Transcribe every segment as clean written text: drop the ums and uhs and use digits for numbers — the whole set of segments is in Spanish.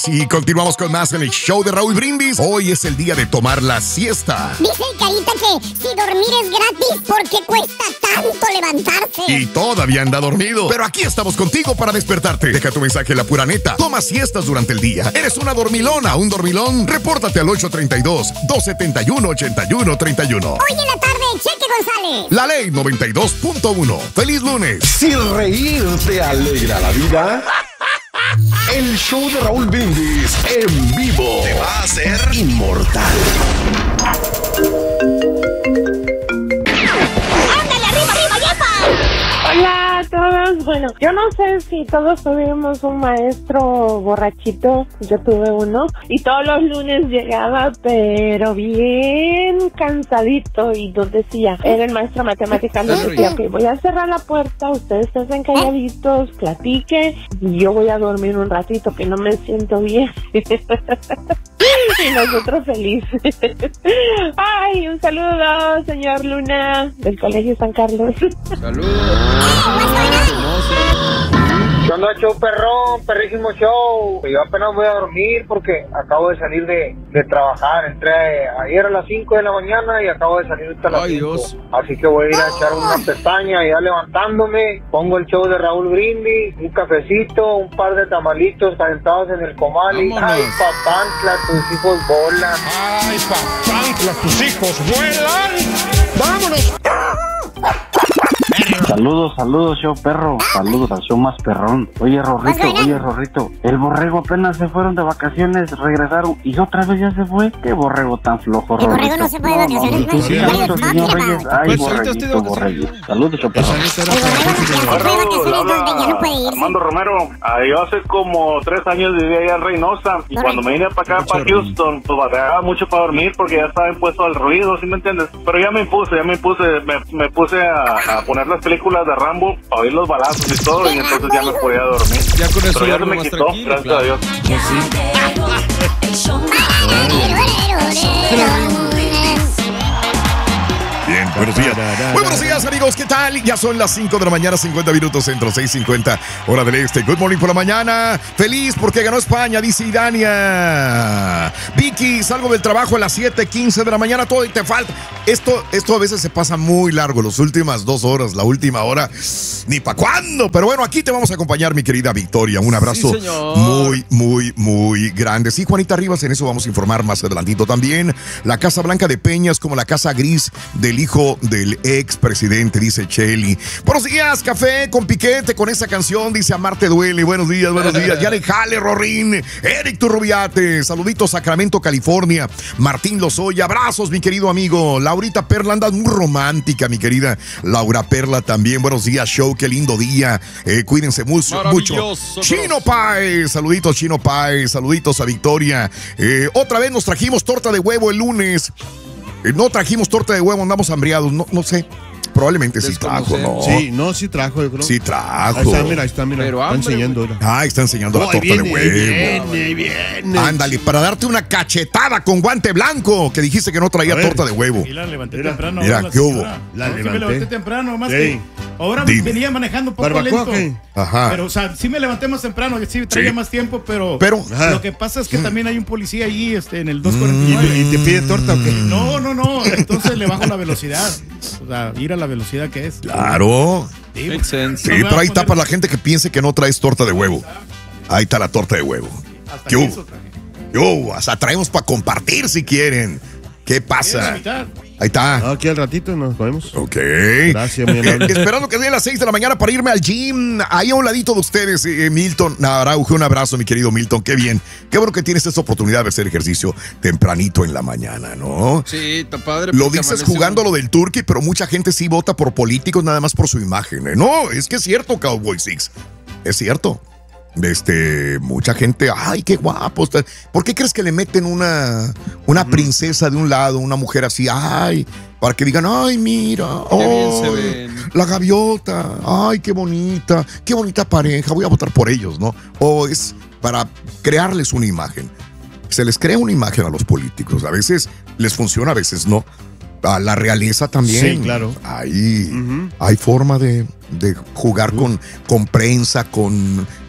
y continuamos con más en el show de Raúl Brindis. Hoy es el día de tomar la siesta. Dice el Carita que si dormir es gratis, ¿por qué cuesta tanto levantarse? Y todavía anda dormido. Pero aquí estamos contigo para despertarte. Deja tu mensaje en la pura neta. Toma siestas durante el día. ¿Eres una dormilona, un dormilón? Repórtate al 832-271-8131. Hoy en la tarde, Cheque González. La Ley 92.1. ¡Feliz lunes! Si reír te alegra la vida, el show de Raúl Brindis en vivo te va a hacer inmortal. ¡Ándale, arriba, arriba, yepa! Hola a todos. Bueno, yo no sé si todos tuvimos un maestro borrachito. Yo tuve uno. Y todos los lunes llegaba, pero bien cansadito. Y nos decía, era el maestro de matemáticas, nos decía, ok, voy a cerrar la puerta, ustedes estén calladitos, platique, y yo voy a dormir un ratito, que no me siento bien. Y nosotros felices. Ay, un saludo, señor Luna, del Colegio San Carlos. ¿Qué onda, show perrón? Perrísimo show. Yo apenas voy a dormir porque acabo de salir de trabajar. Entré ayer a las 5 de la mañana y acabo de salir hasta las 5. Dios. Así que voy a ir a echar una pestaña ya levantándome. Pongo el show de Raúl Brindis, un cafecito, un par de tamalitos calentados en el comal. Y, ay, papantla, tus hijos volan. Ay, papantla, tus hijos vuelan. ¡Vámonos! Saludos, show perro. Saludos al show más perrón. Oye, Rorrito. El borrego apenas se fueron de vacaciones, regresaron y otra vez ya se fue. Qué borrego tan flojo, El borrego no se fue de vacaciones, ¿no? Señor Reyes. Ay, borreguito. Saludos, show perro. Armando Romero. Yo hace como 3 años vivía allá en Reynosa y cuando me vine para acá, para Houston, pues batallaba mucho para dormir porque ya estaba impuesto al ruido, ¿sí me entiendes? Pero ya me puse a poner las películas de Rambo, a oír los balazos y todo, y entonces ya me podía dormir. Ya con eso pero ya se me quitó, gracias a Dios. Bien, buenos días. Muy buenos días, amigos. ¿Qué tal? Ya son las 5 de la mañana, 50 minutos centro, 6:50 hora del este. Good morning por la mañana. Feliz porque ganó España, dice Idania. Vicky, salgo del trabajo a las 7:15 de la mañana. Todo y te falta. Esto a veces se pasa muy largo, las últimas 2 horas, la última hora, ni para cuándo. Pero bueno, aquí te vamos a acompañar, mi querida Victoria. Un abrazo muy grande. Sí, Juanita Rivas, en eso vamos a informar más adelantito también. La Casa Blanca de Peñas como la Casa Gris del hijo del expresidente, dice Chely. Buenos días, café con piquete con esa canción, dice Amarte Duele. Buenos días. Ya dejale, Rorín. Eric Turrubiate, saluditos, Sacramento, California. Martín Lozoya, abrazos, mi querido amigo. Laurita Perla, andas muy romántica, mi querida Laura Perla también. Buenos días, show, qué lindo día. Cuídense mucho. Chino Pie, saluditos, Chino Pie, saluditos a Victoria. Otra vez nos trajimos torta de huevo el lunes. No trajimos torta de huevo, andamos hambriados, no sé. Probablemente sí trajo, ¿no? Sí, no, sí trajo, yo creo. Sí trajo. Ahí está, mira. Pero está enseñando. Está enseñando la torta de huevo. Viene. Ándale, para darte una cachetada con guante blanco, que dijiste que no traía torta de huevo. Y la levanté temprano. Mira, ¿qué hubo? Me levanté temprano, más que ahora venía manejando un poco lento. Ajá. Pero, o sea, sí me levanté más temprano, sí traía más tiempo, pero lo que pasa es que también hay un policía allí en el 249. ¿Y te pide torta o qué? No. Entonces le bajo la velocidad. O sea, ir a la velocidad que es. Claro. Sí, makes sense. Sí, pero ahí está para la gente que piense que no traes torta de huevo. Ahí está la torta de huevo. ¿Qué hubo? Hasta traemos para compartir si quieren. ¿Qué pasa? Ahí está. Aquí al ratito nos podemos. Ok. Gracias, mi amor. Esperando que sean las 6 de la mañana para irme al gym. Ahí a un ladito de ustedes, Milton Araujo. Un abrazo, mi querido Milton. Qué bien. Qué bueno que tienes esta oportunidad de hacer ejercicio tempranito en la mañana, ¿no? Sí, está padre. Lo dices jugando lo del Turkey, pero mucha gente sí vota por políticos nada más por su imagen. No, es que es cierto, Cowboy Six. Es cierto. Mucha gente, ay, qué guapo. ¿Por qué crees que le meten una princesa de un lado, una mujer así, ay, para que digan, ay, mira, qué bien se ven, la gaviota, ay, qué bonita pareja, voy a votar por ellos, ¿no? O es para crearles una imagen. Se les crea una imagen a los políticos, a veces les funciona, a veces no. A la realeza también. Sí, claro. Hay forma de jugar con prensa, con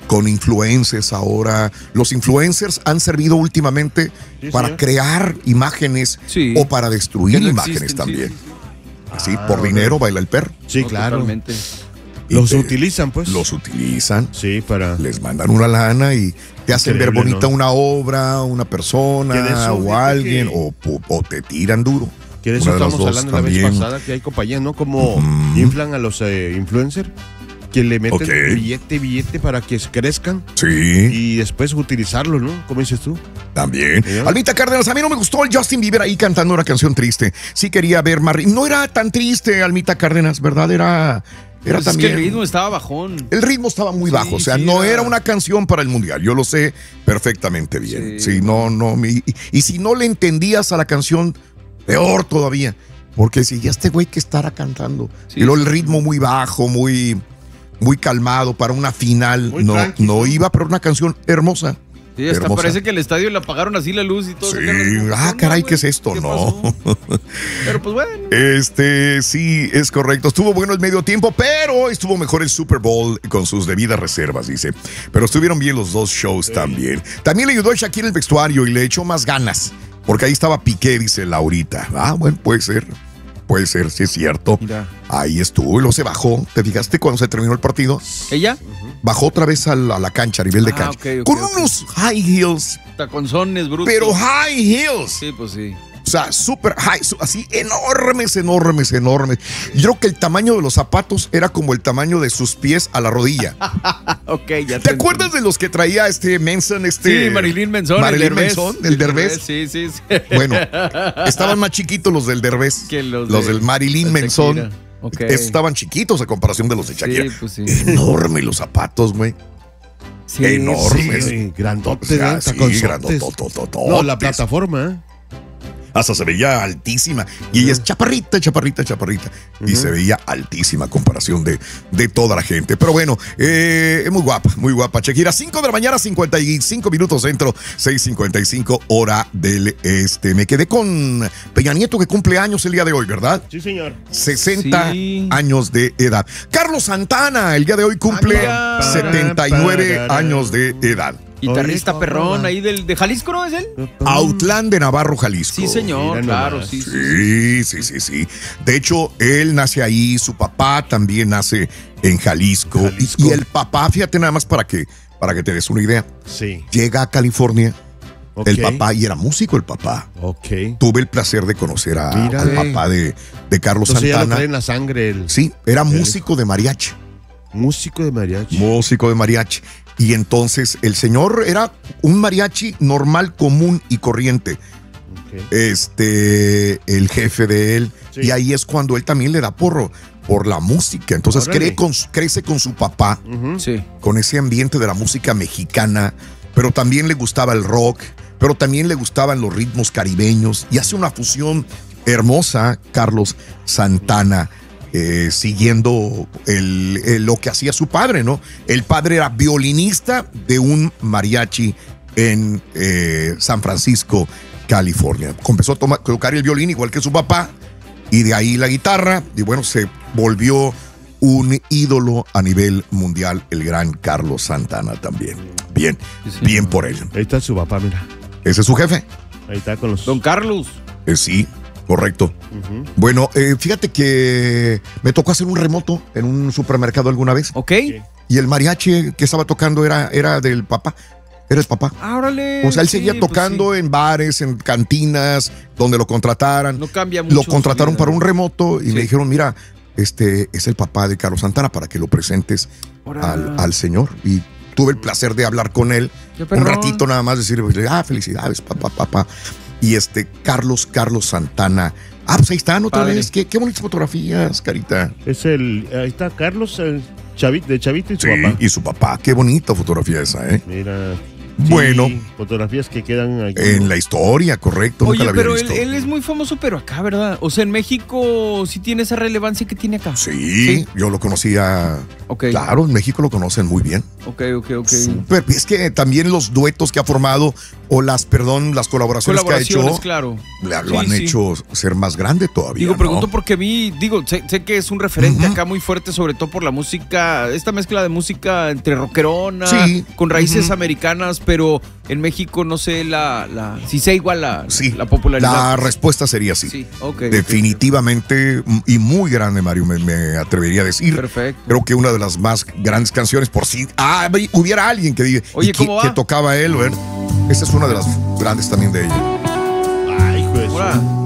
con influencers ahora. Los influencers han servido últimamente para crear imágenes o para destruir imágenes también. Así, por dinero baila el perro. Sí, claro. Totalmente. Los utilizan, pues. Los utilizan. Sí, para... Les mandan una lana y te hacen ver bonita una obra, una persona o alguien, o te tiran duro. Que de eso estamos hablando la vez pasada, que hay compañías, ¿no? Como inflan a los influencers, que le meten billete para que crezcan. Sí. Y después utilizarlo, ¿no? ¿Cómo dices tú? También. Almita Cárdenas, a mí no me gustó el Justin Bieber ahí cantando una canción triste. Sí quería ver más. No era tan triste, Almita Cárdenas, ¿verdad? Era pues también. Es que el ritmo estaba bajón. El ritmo estaba muy bajo, o sea, no era una canción para el mundial. Yo lo sé perfectamente bien. Sí, y si no le entendías a la canción, peor todavía. Porque si ya este güey que estará cantando. Y luego el ritmo muy bajo, muy calmado para una final. No iba, pero una canción hermosa. Sí, hasta parece que el estadio le apagaron así la luz y todo. Sí, caray, ¿qué es esto? No. Pero pues bueno. Sí, es correcto. Estuvo bueno el medio tiempo, pero estuvo mejor el Super Bowl con sus debidas reservas, dice. Pero estuvieron bien los dos shows también. También le ayudó a Shakira el vestuario y le echó más ganas. Porque ahí estaba Piqué, dice Laurita. Bueno, puede ser. Puede ser, sí es cierto. Mira. Ahí estuvo y luego se bajó. ¿Te fijaste cuando se terminó el partido? ¿Ella? Bajó otra vez a la cancha, a nivel de cancha. Con unos high heels. Taconzones brutos. Pero high heels. Sí, pues sí. O sea, super high, así enormes. Yo creo que el tamaño de los zapatos era como el tamaño de sus pies a la rodilla. Ok, ya ¿Te acuerdas de los que traía Manson? Sí, Marilyn Manson. Marilyn Manson, del Derbez. Sí. Bueno, estaban más chiquitos los del Derbez. Que los del Marilyn Manson. Okay. Estaban chiquitos a comparación de los de Shakira. Sí, pues sí. Enormes los zapatos, güey. Sí, enormes. Sí, grandotes. O sea, grandotototototes. No, la plataforma, Hasta se veía altísima. Y ella es chaparrita. Y se veía altísima a comparación de toda la gente. Pero bueno, es muy guapa. Shakira, 5 de la mañana, 55 minutos centro, 6:55 hora del este. Me quedé con Peña Nieto, que cumple años el día de hoy, ¿verdad? Sí, señor. 60 años de edad. Carlos Santana, el día de hoy cumple 79 años de edad. Guitarrista perrón ahí de Jalisco, ¿no es él? Autlán de Navarro, Jalisco. Sí, señor, claro, sí. Sí. De hecho, él nace ahí, su papá también nace en Jalisco. Y el papá, fíjate nada más para que te des una idea. Sí. Llega a California, el papá, y era músico el papá. Tuve el placer de conocer al papá de Carlos Santana. Ya lo trae en la sangre. Sí, era músico de mariachi. Músico de mariachi. Y entonces el señor era un mariachi normal, común y corriente. El jefe de él. Sí. Y ahí es cuando él también le da por la música. Entonces crece con su papá, con ese ambiente de la música mexicana, pero también le gustaba el rock, pero también le gustaban los ritmos caribeños. Y hace una fusión hermosa, Carlos Santana. Siguiendo lo que hacía su padre, ¿no? El padre era violinista de un mariachi en San Francisco, California. Comenzó a tocar el violín igual que su papá, y de ahí la guitarra, y bueno, se volvió un ídolo a nivel mundial, el gran Carlos Santana también. Bien por él. Ahí está su papá, mira. Ese es su jefe. Ahí está con los... Don Carlos. Sí. Correcto. Bueno, fíjate que me tocó hacer un remoto en un supermercado alguna vez. Y el mariachi que estaba tocando era del papá. Era el papá. Órale. O sea, él seguía tocando en bares, en cantinas, donde lo contrataran. No cambia mucho. Lo contrataron para un remoto y me dijeron, mira, es el papá de Carlos Santana para que lo presentes al señor. Y tuve el placer de hablar con él un ratito nada más, decirle, felicidades, papá. Y Carlos Santana. Pues ahí están otra vez. Qué bonitas fotografías, Carita. Ahí está Carlos, de Chavito y su papá. Y su papá. Qué bonita fotografía esa, Mira. Bueno. Fotografías que quedan aquí. En la historia, correcto. Oye, pero él es muy famoso, pero acá, ¿verdad? O sea, en México sí tiene esa relevancia que tiene acá. Sí. Yo lo conocía. Claro, en México lo conocen muy bien. Ok. Super. Es que también los duetos que ha formado, o las colaboraciones que ha hecho, claro. Lo han hecho ser más grande todavía. Digo, pregunto porque a mí, sé que es un referente acá muy fuerte, sobre todo por la música, esta mezcla de música entre rockerona, con raíces americanas, pero en México no sé si sea igual la popularidad. La respuesta sería sí. Definitivamente, y muy grande, Mario, me atrevería a decir. Perfecto. Creo que una de las más grandes canciones, por si hubiera alguien que diga que tocaba él, esa es una de las grandes también de ella. Ay, hijo de eso.